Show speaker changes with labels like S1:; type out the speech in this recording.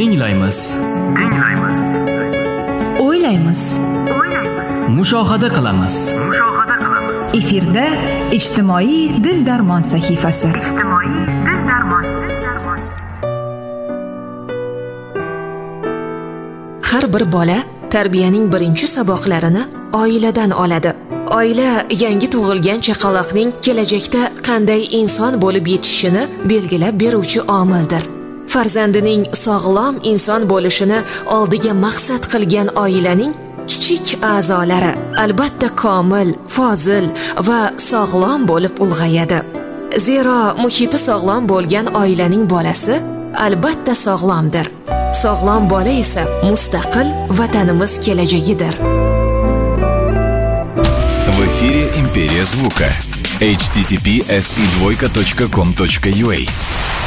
S1: Tinglaymiz.
S2: O'ylaymiz.
S1: Mushohada qilamiz.
S2: Efirda ijtimoiy dil darmon sahifasi.
S3: Har bir bola tarbiyaning birinchi saboqlarini oiladan oladi. Oila yangi tug'ilgan chaqaloqning kelajakda qanday inson bo'lib yetishishini belgilab beruvchi omildir. Farzandining sog'lom inson bo'lishini oldiga maqsad qilgan oilaning kichik a'zolari albatta komil, fozil va sog'lom bo'lib ulg'ayadi. Zero muhiti sog'lom bo'lgan oilaning bolasi albatta sog'lomdir. Sog'lom bola esa mustaqil vatanimiz kelajagidir.
S4: В эфире «Империя звука». https://2.com.ua